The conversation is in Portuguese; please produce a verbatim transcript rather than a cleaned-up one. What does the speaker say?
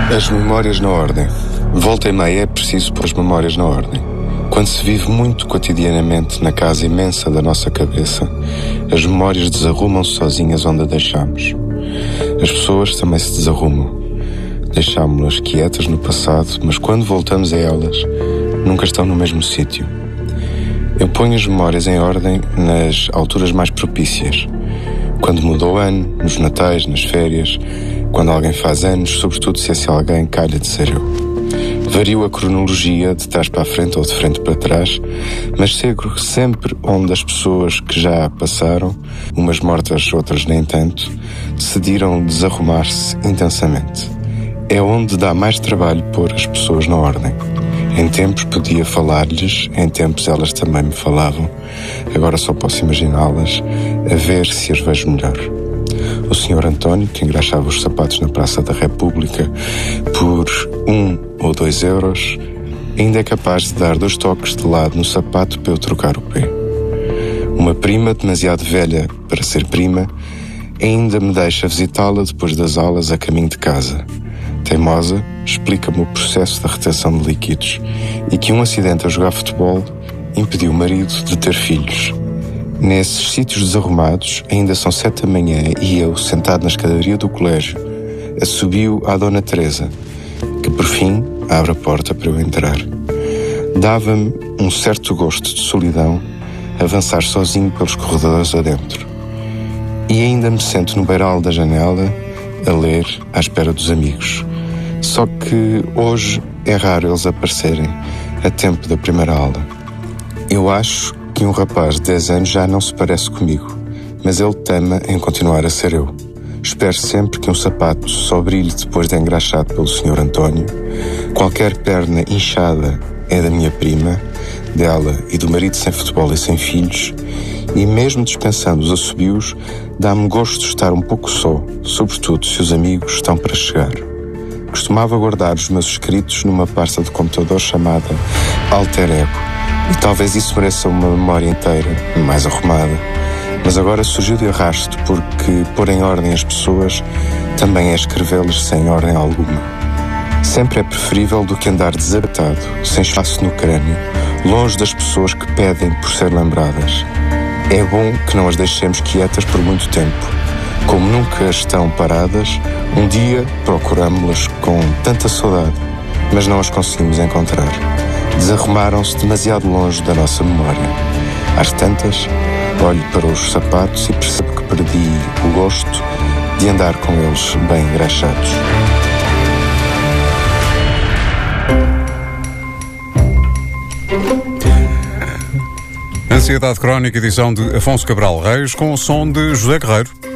As memórias na ordem. Volta e meia é preciso pôr as memórias na ordem. Quando se vive muito cotidianamente na casa imensa da nossa cabeça, as memórias desarrumam-se sozinhas onde a deixamos. As pessoas também se desarrumam. Deixámo-las quietas no passado, mas quando voltamos a elas, nunca estão no mesmo sítio. Eu ponho as memórias em ordem nas alturas mais propícias. Quando muda o ano, nos natais, nas férias, quando alguém faz anos, sobretudo se esse alguém calha de ser eu. Vario a cronologia de trás para a frente ou de frente para trás, mas chego sempre onde as pessoas que já passaram, umas mortas, outras nem tanto, decidiram desarrumar-se intensamente. É onde dá mais trabalho pôr as pessoas na ordem. Em tempos podia falar-lhes, em tempos elas também me falavam. Agora só posso imaginá-las, a ver se as vejo melhor. O senhor António, que engraxava os sapatos na Praça da República por um ou dois euros, ainda é capaz de dar dois toques de lado no sapato para eu trocar o pé. Uma prima demasiado velha para ser prima ainda me deixa visitá-la depois das aulas a caminho de casa. Teimosa, explica-me o processo da retenção de líquidos e que um acidente a jogar futebol impediu o marido de ter filhos. Nesses sítios desarrumados, ainda são sete da manhã e eu, sentado na escadaria do colégio, assobio à Dona Teresa, que por fim abre a porta para eu entrar. Dava-me um certo gosto de solidão avançar sozinho pelos corredores adentro. E ainda me sento no beiral da janela a ler à espera dos amigos. Só que hoje é raro eles aparecerem a tempo da primeira aula. Eu acho que um rapaz de dez anos já não se parece comigo, mas ele teme em continuar a ser eu. Espero sempre que um sapato só brilhe depois de engraxado pelo senhor António. Qualquer perna inchada é da minha prima, dela e do marido sem futebol e sem filhos, e mesmo dispensando os assobios, dá-me gosto de estar um pouco só, sobretudo se os amigos estão para chegar. Costumava guardar os meus escritos numa pasta de computador chamada Alter Ego, e talvez isso mereça uma memória inteira, mais arrumada. Mas agora surgiu de arrasto, porque pôr em ordem as pessoas também é escrevê-las sem ordem alguma. Sempre é preferível do que andar desabitado, sem espaço no crânio, longe das pessoas que pedem por ser lembradas. É bom que não as deixemos quietas por muito tempo. Como nunca estão paradas, um dia procuramos-las com tanta saudade, mas não as conseguimos encontrar. Desarrumaram-se demasiado longe da nossa memória. Às tantas, olho para os sapatos e percebo que perdi o gosto de andar com eles bem engraxados. Ansiedade Crónica, edição de Afonso Cabral Reis, com o som de José Guerreiro.